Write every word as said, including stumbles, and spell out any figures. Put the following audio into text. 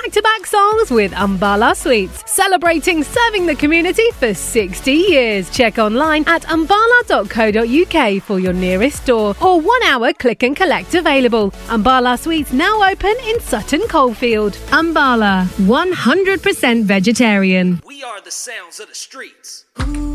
back-to-back songs with Umbala Sweets, celebrating serving the community for sixty years. Check online at umbala dot co dot uk for your nearest store or one-hour click and collect available. Umbala Sweets now open in Sutton Coldfield. Umbala, one hundred percent vegetarian. We are the sounds of the streets.